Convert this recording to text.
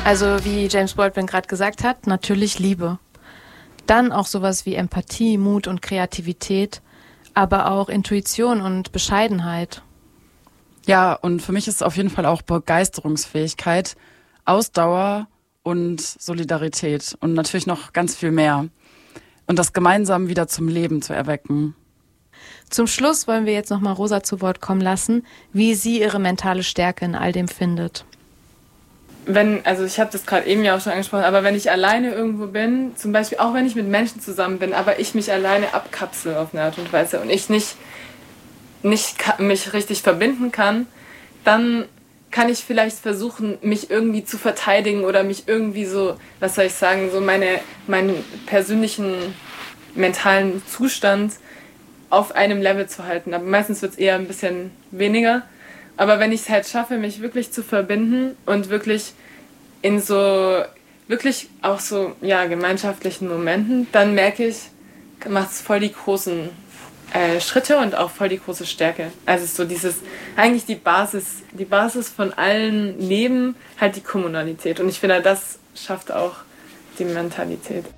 Also wie James Baldwin gerade gesagt hat, natürlich Liebe. Dann auch sowas wie Empathie, Mut und Kreativität, aber auch Intuition und Bescheidenheit. Ja, und für mich ist es auf jeden Fall auch Begeisterungsfähigkeit, Ausdauer und Solidarität und natürlich noch ganz viel mehr. Und das gemeinsam wieder zum Leben zu erwecken. Zum Schluss wollen wir jetzt nochmal Rosa zu Wort kommen lassen, wie sie ihre mentale Stärke in all dem findet. Also ich habe das gerade eben ja auch schon angesprochen, aber wenn ich alleine irgendwo bin, zum Beispiel auch wenn ich mit Menschen zusammen bin, aber ich mich alleine abkapsel auf eine Art und Weise und ich nicht mich richtig verbinden kann, dann kann ich vielleicht versuchen, mich irgendwie zu verteidigen oder mich irgendwie so, was soll ich sagen, so meinen persönlichen mentalen Zustand auf einem Level zu halten. Aber meistens wird es eher ein bisschen weniger. Aber wenn ich es halt schaffe, mich wirklich zu verbinden und wirklich in so, wirklich auch so, ja, gemeinschaftlichen Momenten, dann merke ich, macht es voll die großen Schritte und auch voll die große Stärke. Also so eigentlich die Basis von allen Leben, halt die Kommunalität. Und ich finde, das schafft auch die Mentalität.